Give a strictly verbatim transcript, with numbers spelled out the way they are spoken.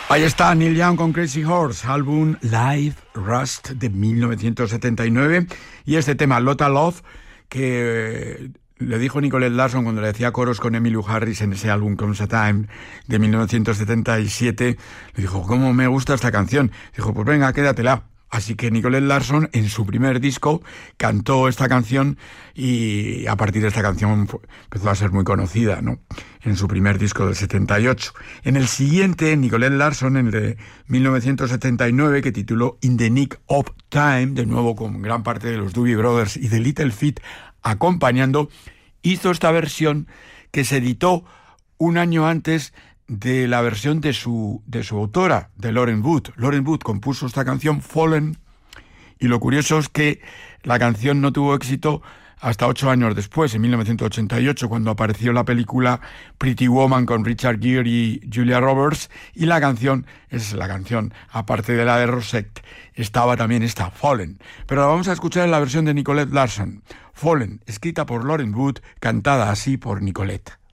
Ahí está Neil Young con Crazy Horse, álbum Live Rust de mil novecientos setenta y nueve, y este tema Lotta Love, que le dijo Nicolette Larson cuando le hacía coros con Emmylou Harris en ese álbum Comes a Time de mil novecientos setenta y siete, le dijo, ¿cómo me gusta esta canción? Dijo, pues venga, quédatela. Así que Nicolette Larson en su primer disco cantó esta canción y a partir de esta canción fue, empezó a ser muy conocida, ¿no? En su primer disco del setenta y ocho. En el siguiente, Nicolette Larson, en el de mil novecientos setenta y nueve, que tituló In the Nick of Time, de nuevo con gran parte de los Doobie Brothers y de Little Feat acompañando, hizo esta versión que se editó un año antes de la versión de su, de su autora, de Lauren Wood. Lauren Wood compuso esta canción, Fallen, y lo curioso es que la canción no tuvo éxito hasta ocho años después, en mil novecientos ochenta y ocho, cuando apareció la película Pretty Woman con Richard Gere y Julia Roberts, y la canción, es la canción, aparte de la de Rosette, estaba también esta, Fallen. Pero la vamos a escuchar en la versión de Nicolette Larson, Fallen, escrita por Lauren Wood, cantada así por Nicolette.